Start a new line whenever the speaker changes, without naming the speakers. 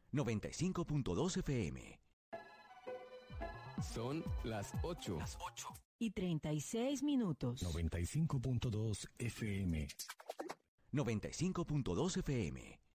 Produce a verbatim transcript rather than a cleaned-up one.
noventa y cinco punto dos F M.
Son las ocho.
Las ocho. Y treinta y seis minutos.
noventa y cinco punto dos F M.
noventa y cinco punto dos F M.